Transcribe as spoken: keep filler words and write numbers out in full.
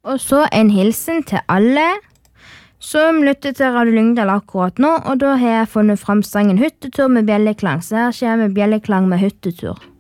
Og så en hilsen til alle som lytter til Radio Lyngdal akkurat nå, og da har jeg funnet frem sangen Hyttetur med bjelleklang, så her skjer med bjelleklang med hyttetur.